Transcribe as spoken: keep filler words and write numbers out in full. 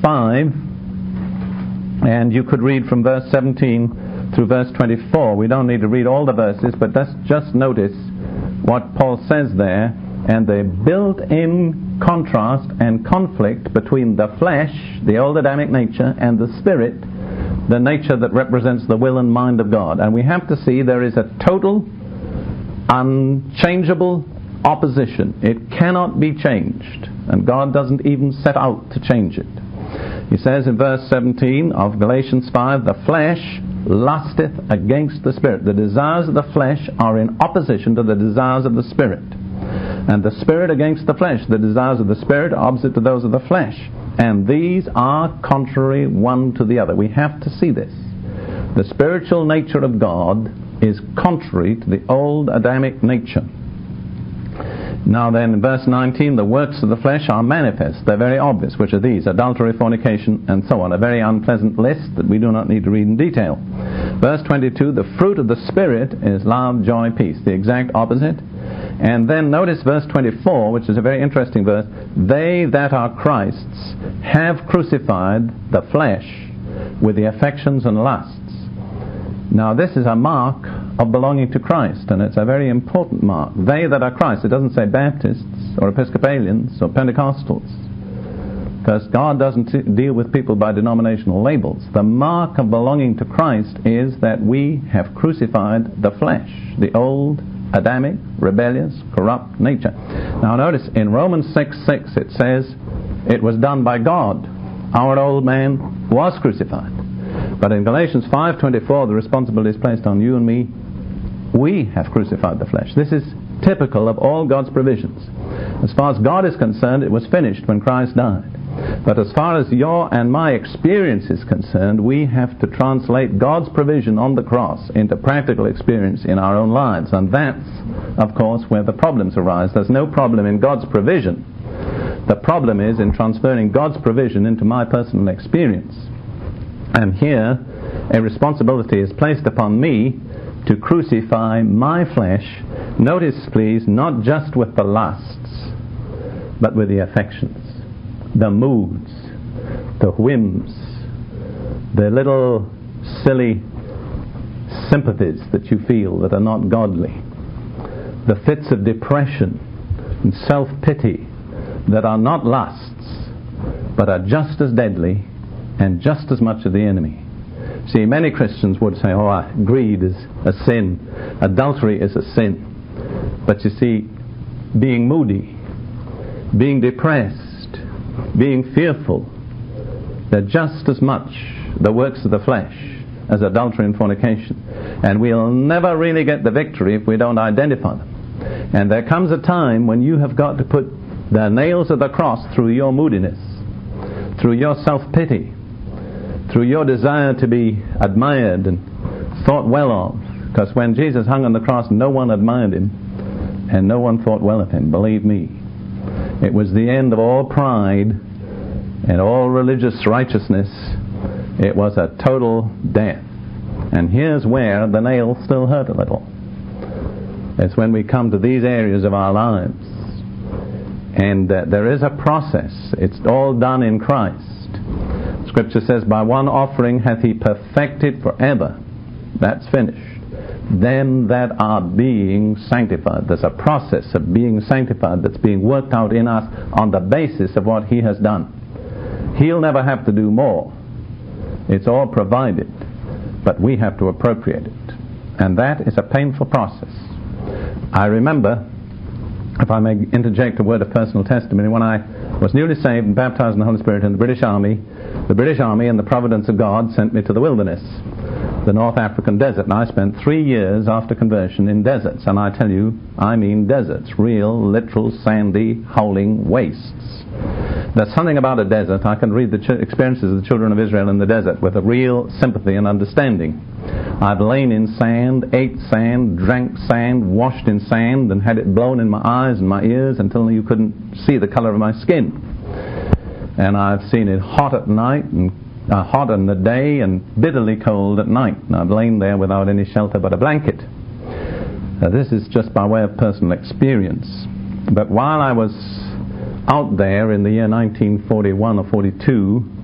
five, and you could read from verse seventeen through verse twenty-four. We don't need to read all the verses, but let's just notice what Paul says there, and the built-in contrast and conflict between the flesh, the old Adamic nature, and the spirit, the nature that represents the will and mind of God. And we have to see there is a total, unchangeable opposition. It cannot be changed, and God doesn't even set out to change it. He says in verse seventeen of Galatians five, the flesh lusteth against the spirit. The desires of the flesh are in opposition to the desires of the spirit, and the spirit against the flesh. The desires of the spirit are opposite to those of the flesh, and these are contrary one to the other. We have to see this. The spiritual nature of God is contrary to the old Adamic nature. Now then, in verse nineteen, the works of the flesh are manifest. They're very obvious, which are these: adultery, fornication, and so on. A very unpleasant list that we do not need to read in detail. Verse twenty-two, the fruit of the Spirit is love, joy, peace. The exact opposite. And then notice verse twenty-four, which is a very interesting verse. They that are Christ's have crucified the flesh with the affections and lusts. Now this is a mark of belonging to Christ, and it's a very important mark. They that are Christ. It doesn't say Baptists or Episcopalians or Pentecostals, because God doesn't t- deal with people by denominational labels. The mark of belonging to Christ is that we have crucified the flesh, the old Adamic, rebellious, corrupt nature. Now notice in Romans six six it says it was done by God. Our old man was crucified. But in Galatians five twenty-four, the responsibility is placed on you and me. We have crucified the flesh. This is typical of all God's provisions. As far as God is concerned, it was finished when Christ died. But as far as your and my experience is concerned, we have to translate God's provision on the cross into practical experience in our own lives. And that's, of course, where the problems arise. There's no problem in God's provision. The problem is in transferring God's provision into my personal experience. And here, a responsibility is placed upon me to crucify my flesh. Notice, please, not just with the lusts, but with the affections, the moods, the whims, the little silly sympathies that you feel that are not godly, the fits of depression and self-pity that are not lusts, but are just as deadly and just as much of the enemy. See, many Christians would say, oh, greed is a sin, adultery is a sin. But you see, being moody, being depressed, being fearful, they're just as much the works of the flesh as adultery and fornication. And we'll never really get the victory if we don't identify them. And there comes a time when you have got to put the nails of the cross through your moodiness, through your self-pity, through your desire to be admired and thought well of. Because when Jesus hung on the cross, no one admired him and no one thought well of him, believe me. It was the end of all pride and all religious righteousness. It was a total death. And here's where the nails still hurt a little. It's when we come to these areas of our lives. And uh, there is a process. It's all done in Christ. Scripture says, by one offering hath he perfected forever. That's finished. Them that are being sanctified. There's a process of being sanctified that's being worked out in us on the basis of what he has done. He'll never have to do more. It's all provided. But we have to appropriate it. And that is a painful process. I remember, if I may interject a word of personal testimony, when I was newly saved and baptized in the Holy Spirit in the British Army, the British Army, in the providence of God, sent me to the wilderness, the North African desert. And I spent three years after conversion in deserts. And I tell you, I mean deserts. Real, literal, sandy, howling wastes. There's something about a desert. I can read the ch- experiences of the children of Israel in the desert with a real sympathy and understanding. I've lain in sand, ate sand, drank sand, washed in sand, and had it blown in my eyes and my ears until you couldn't see the color of my skin. And I've seen it hot at night and uh, hot in the day and bitterly cold at night. And I've lain there without any shelter but a blanket. Now, this is just by way of personal experience. But while I was out there in the year nineteen forty-one or forty-two,